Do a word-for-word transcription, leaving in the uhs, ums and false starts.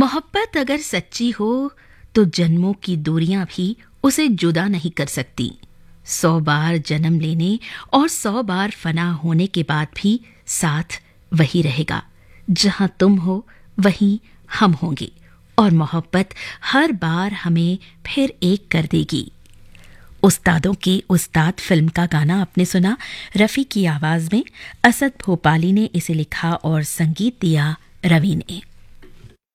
मोहब्बत अगर सच्ची हो तो जन्मों की दूरियां भी उसे जुदा नहीं कर सकती। सौ बार जन्म लेने और सौ बार फना होने के बाद भी साथ वही रहेगा। जहां तुम हो वहीं हम होंगे और मोहब्बत हर बार हमें फिर एक कर देगी। उस्तादों के उस्ताद फिल्म का गाना आपने सुना रफ़ी की आवाज में। असद भोपाली ने इसे लिखा और संगीत दिया रवि ने।